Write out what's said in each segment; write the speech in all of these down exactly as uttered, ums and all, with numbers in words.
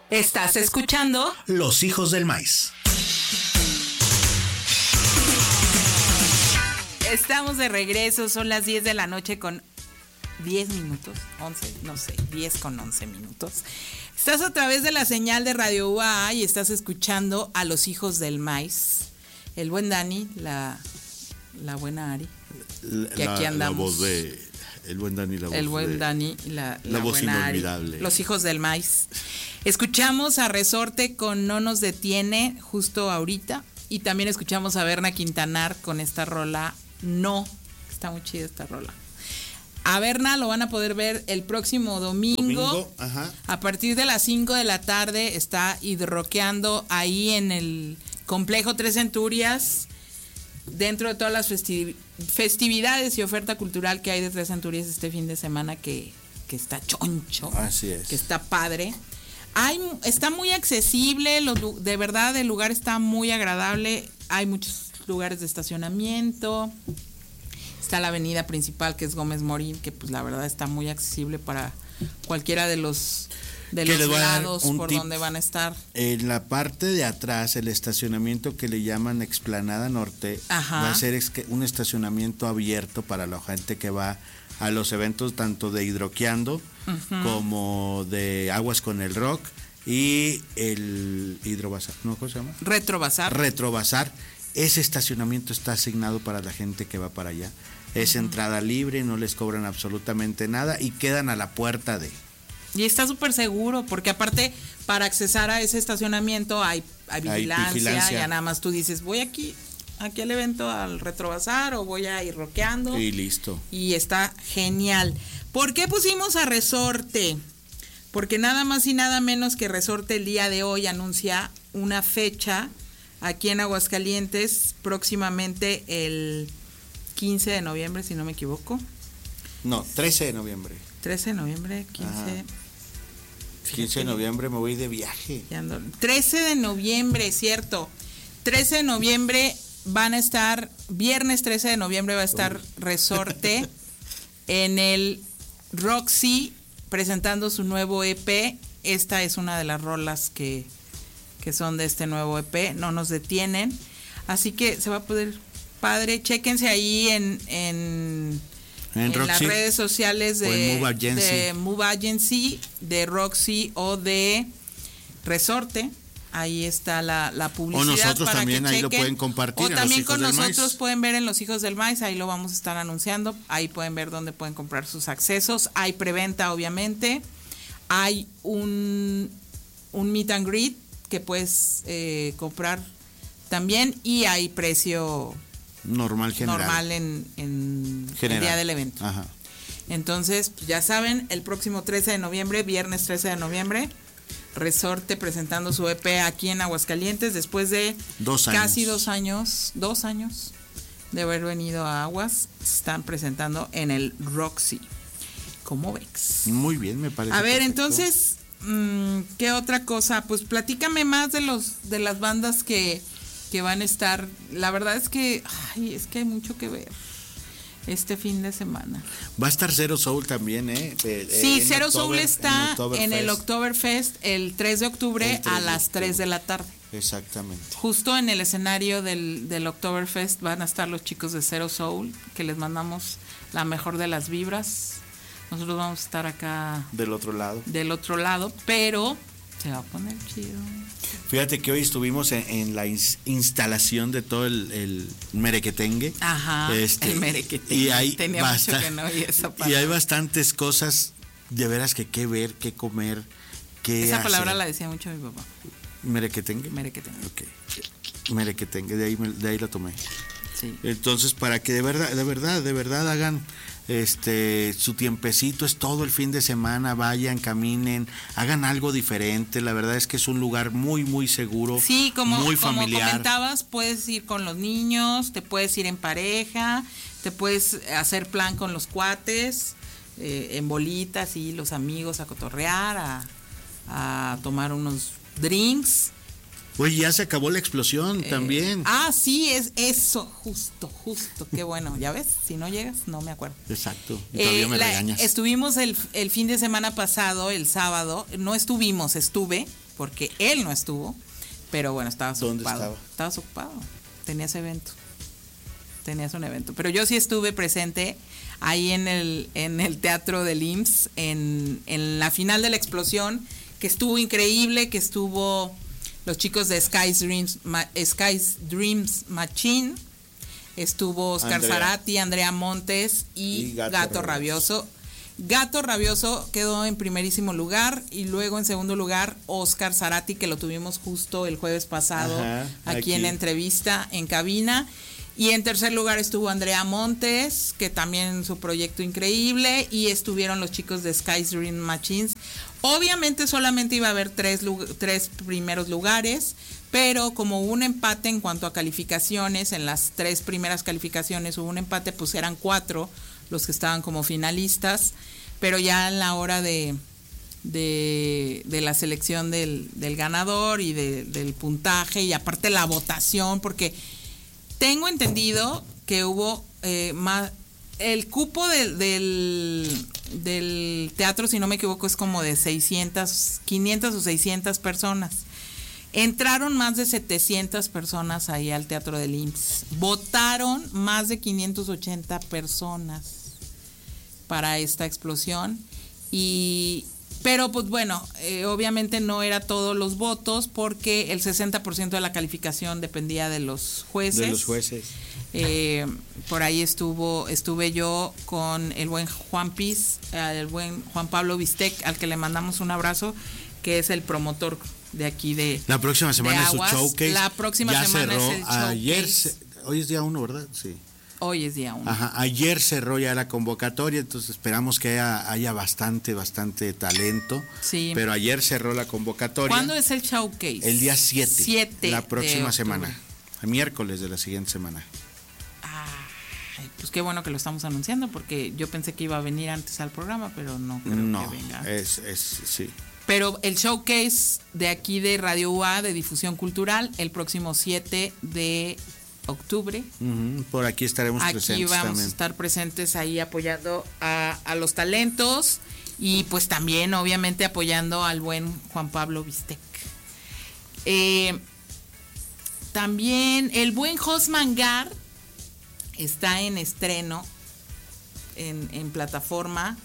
Estás escuchando Los Hijos del Maíz. Estamos de regreso, son las diez de la noche con diez minutos, once, no sé, diez con once minutos. Estás a través de la señal de Radio U A A y estás escuchando a Los Hijos del Maíz. El buen Dani, la, la buena Ari, que la, aquí andamos. La voz de... El buen Dani, la voz El buen de, Dani, la, la, la voz buena inolvidable. Ari, Los Hijos del Maíz. Escuchamos a Resorte con No Nos Detiene justo ahorita. Y también escuchamos a Berna Quintanar con esta rola No. Está muy chida esta rola. A Berna lo van a poder ver el próximo domingo. Domingo, ajá. A partir de las cinco de la tarde está hidroqueando ahí en el complejo Tres Centurias. Dentro de todas las festiv- festividades y oferta cultural que hay de Tres Centurias este fin de semana, que, que está choncho. Así es. Que está padre. Hay, está muy accesible, los, de verdad el lugar está muy agradable. Hay muchos lugares de estacionamiento. Está la avenida principal, que es Gómez Morín, que pues la verdad está muy accesible para cualquiera de los de Que los les voy a dar lados un por tip. donde van a estar. En la parte de atrás, el estacionamiento que le llaman Explanada Norte, Ajá. va a ser es que un estacionamiento abierto para la gente que va a los eventos tanto de Hidroqueando uh-huh. como de Aguas con el Rock y el Hidrobazar, ¿no? ¿Cómo se llama? Retrobazar. Retrobazar. Ese estacionamiento está asignado para la gente que va para allá. Es uh-huh. entrada libre, no les cobran absolutamente nada y quedan a la puerta de... Y está súper seguro, porque aparte, para accesar a ese estacionamiento hay, hay, vigilancia, hay vigilancia, ya nada más tú dices, voy aquí, aquí al evento, al Retrobazar, o voy a ir rockeando. Y listo. Y está genial. ¿Por qué pusimos a Resorte? Porque nada más y nada menos que Resorte el día de hoy anuncia una fecha aquí en Aguascalientes, próximamente el quince de noviembre, si no me equivoco. No, trece de noviembre. trece de noviembre, quince... Ajá. quince de noviembre me voy de viaje. trece de noviembre, cierto. trece de noviembre van a estar, viernes trece de noviembre va a estar Resorte en el Roxy presentando su nuevo E P. Esta es una de las rolas que, que son de este nuevo E P, No Nos Detienen. Así que se va a poder, padre, chéquense ahí en... en En, en las redes sociales de Move, de Move Agency, de Roxy o de Resorte. Ahí está la, la publicidad. O nosotros para también que ahí chequen. Lo pueden compartir. O también con nosotros maíz. Pueden ver en Los Hijos del Maíz, ahí lo vamos a estar anunciando. Ahí pueden ver dónde pueden comprar sus accesos. Hay preventa, obviamente. Hay un, un meet and greet que puedes eh, comprar también. Y hay precio... Normal general. Normal en, en el día del evento. Ajá. Entonces, pues ya saben, el próximo trece de noviembre, viernes trece de noviembre, Resorte presentando su E P aquí en Aguascalientes después de dos años. casi dos años, dos años de haber venido a Aguas, se están presentando en el Roxy. ¿Cómo ves? Muy bien, me parece. A ver, perfecto. entonces, mmm, ¿qué otra cosa? Pues platícame más de los de las bandas que que van a estar. La verdad es que ay, es que hay mucho que ver este fin de semana. Va a estar Zero Soul también, ¿eh? eh sí, en Zero October, Soul está en, en el Oktoberfest el tres de octubre a las tres de la tarde. Exactamente. Justo en el escenario del, del Oktoberfest van a estar los chicos de Zero Soul, que les mandamos la mejor de las vibras. Nosotros vamos a estar acá del otro lado. Del otro lado, pero se va a poner chido. Fíjate que hoy estuvimos en, en la ins- instalación de todo el, el merequetengue. Ajá, este, el merequetengue. Y hay Tenía basta- mucho que no oía esa palabra. Y hay bastantes cosas de veras que qué ver, qué comer, qué Esa hacer. palabra la decía mucho mi papá. Merequetengue. Merequetengue. Ok. Merequetengue, de ahí, me- de ahí la tomé. Sí. Entonces, para que de verdad, de verdad, de verdad hagan este su tiempecito, es todo el fin de semana, vayan, caminen, hagan algo diferente. La verdad es que es un lugar muy, muy seguro, sí, como, muy como familiar. comentabas, puedes ir con los niños, te puedes ir en pareja, te puedes hacer plan con los cuates, eh, en bolitas y los amigos a cotorrear, a, a tomar unos drinks. Oye, ya se acabó la explosión Eh, también. Ah, sí, es eso, justo, justo, qué bueno, ya ves, si no llegas, no me acuerdo. Exacto, y todavía Eh, me la- regañas. Estuvimos el, el fin de semana pasado, el sábado, no estuvimos, estuve porque él no estuvo, pero bueno, estabas ¿Dónde ocupado. estaba? Estabas ocupado, tenías evento, tenías un evento, pero yo sí estuve presente ahí en el, en el Teatro del I M S S, en, en la final de la explosión, que estuvo increíble, que estuvo los chicos de Sky's Dreams, Ma, Sky's Dreams Machine, estuvo Oscar Andrea. Zarati, Andrea Montes y, Y Gato Gato Rabioso. Rabioso. Gato Rabioso quedó en primerísimo lugar y luego en segundo lugar Oscar Zarati, que lo tuvimos justo el jueves pasado. Ajá, aquí, aquí en entrevista en cabina. Y en tercer lugar estuvo Andrea Montes, que también su proyecto increíble, y estuvieron los chicos de Sky's Dream Machines. Obviamente solamente iba a haber tres, tres primeros lugares, pero como hubo un empate en cuanto a calificaciones, en las tres primeras calificaciones hubo un empate, pues eran cuatro los que estaban como finalistas, pero ya en la hora de, de, de la selección del, del ganador y de, del puntaje, y aparte la votación, porque tengo entendido que hubo eh, más, el cupo de, del, del teatro, si no me equivoco, es como de seiscientas, quinientas o seiscientas personas. Entraron más de setecientas personas ahí al Teatro del I M S S. Votaron más de quinientas ochenta personas para esta explosión. Y pero pues bueno, eh, obviamente no era todos los votos, porque el sesenta por ciento de la calificación dependía de los jueces. De los jueces. Eh, por ahí estuvo estuve yo con el buen Juan Piz, el buen Juan Pablo Bistec, al que le mandamos un abrazo, que es el promotor de aquí de la próxima semana es su showcase. La próxima ya semana cerró, es el showcase. Ayer se, hoy es día uno, ¿verdad? Sí. Hoy es día uno. Ajá, ayer cerró ya la convocatoria, entonces esperamos que haya, haya bastante, bastante talento. Sí. Pero ayer cerró la convocatoria. ¿Cuándo es el showcase? El día siete. siete La próxima de semana. El miércoles de la siguiente semana. Ay, pues qué bueno que lo estamos anunciando, porque yo pensé que iba a venir antes al programa, pero no creo no, que venga. es, es, sí. Pero el showcase de aquí de Radio U A de difusión cultural el próximo siete de octubre. Uh-huh. Por aquí estaremos aquí presentes. Aquí vamos también. a estar presentes ahí apoyando a, a los talentos, y pues también obviamente apoyando al buen Juan Pablo Bistec. Eh, también el buen Jos Mangar está en estreno en, en plataforma.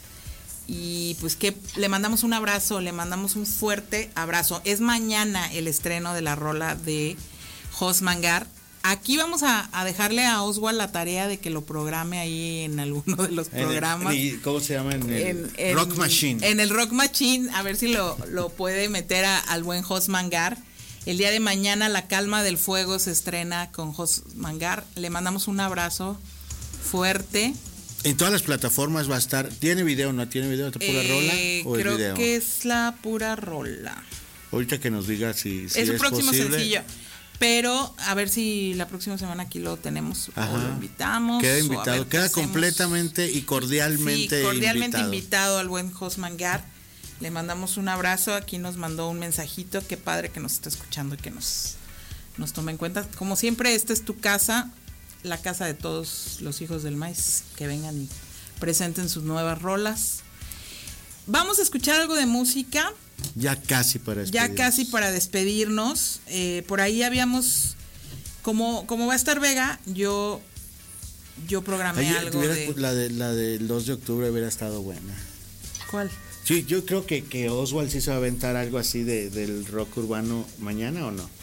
Y pues que le mandamos un abrazo, le mandamos un fuerte abrazo. Es mañana el estreno de la rola de Jos Mangar. Aquí vamos a, a dejarle a Oswald la tarea de que lo programe ahí en alguno de los programas. En el, ¿Cómo se llama? En el en, en, Rock Machine. En el Rock Machine, a ver si lo, lo puede meter a, al buen Jos Mangar. El día de mañana La Calma del Fuego se estrena con Jos Mangar. Le mandamos un abrazo fuerte. En todas las plataformas va a estar. ¿Tiene video o no tiene video? ¿Pura eh, rola? ¿O creo el video? que es la pura rola. Ahorita que nos diga si, si es es el próximo posible. sencillo. Pero a ver si la próxima semana aquí lo tenemos. Ajá. O lo invitamos. Queda invitado. Queda hacemos. completamente y cordialmente, sí, cordialmente invitado. invitado al buen Jos Mangar. Le mandamos un abrazo. Aquí nos mandó un mensajito. Qué padre que nos está escuchando y que nos, nos tome en cuenta. Como siempre, esta es tu casa. La casa de todos los hijos del maíz, que vengan y presenten sus nuevas rolas. Vamos a escuchar algo de música. Ya casi para despedirnos. Ya casi para despedirnos. Eh, por ahí habíamos, como, como va a estar Vega, yo, yo programé Ay, algo de... La, de... la del dos de octubre hubiera estado buena. ¿Cuál? Sí, yo creo que, que Oswald sí se va a aventar algo así de, del rock urbano mañana, ¿o no?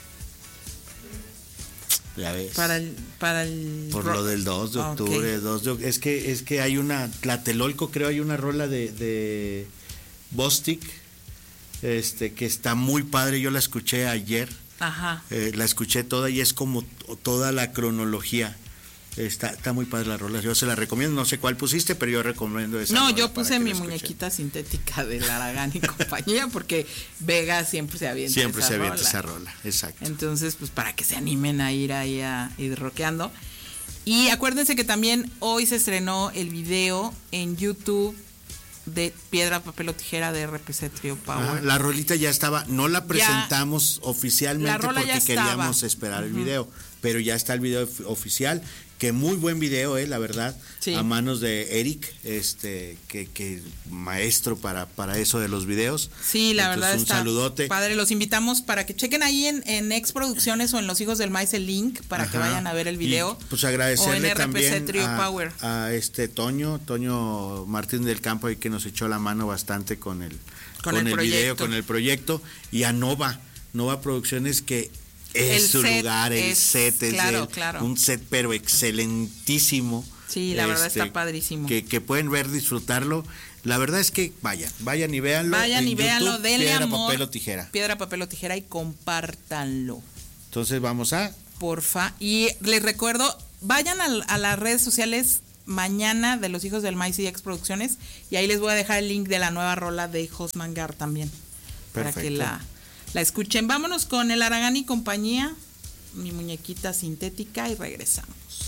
Ya ves. Para el, para el por rock. Lo del dos de octubre, okay. dos de, es que es que hay una Tlatelolco, creo, hay una rola de, de Bostic, este que está muy padre, yo la escuché ayer. Ajá. Eh, la escuché toda y es como toda la cronología. Está, está muy padre la rola, yo se la recomiendo, no sé cuál pusiste, pero yo recomiendo esa. No, yo puse mi muñequita sintética de Laragán y compañía, porque Vega siempre se avienta siempre esa se avienta rola. esa rola, exacto. Entonces, pues para que se animen a ir ahí a ir rockeando. Y acuérdense que también hoy se estrenó el video en YouTube de Piedra, Papel o Tijera de R P C Trio Power. Ajá, la rolita ya estaba, no la presentamos ya, oficialmente porque queríamos esperar uh-huh. el video, pero ya está el video oficial, que muy buen video, eh, la verdad, sí. a manos de Eric, este, que, que maestro para, para eso de los videos. Sí, la Entonces, verdad un está saludote. padre. Los invitamos para que chequen ahí en, en Ex Producciones o en Los Hijos del Maíz el link para Ajá. que vayan a ver el video. Y, pues agradecerle o en también Trio a, Power. a este Toño, Toño Martín del Campo, ahí que nos echó la mano bastante con el, con con el, el video, con el proyecto, y a Nova, Nova Producciones, que es el su lugar, el es, set es claro, el, claro. un set pero excelentísimo. Sí, la este, verdad está padrísimo. Que, que pueden ver, disfrutarlo. La verdad es que vayan, vayan y véanlo. Vayan y véanlo, denle piedra, amor. papel o tijera. Piedra, papel o tijera y compártanlo. Entonces vamos a... Porfa. Y les recuerdo, vayan a, a las redes sociales mañana de Los Hijos del Maíz y Ex Producciones, y ahí les voy a dejar el link de la nueva rola de Jos Mangar también. Perfecto. Para que la... la escuchen. Vámonos con el Aragán y compañía, mi muñequita sintética, y regresamos.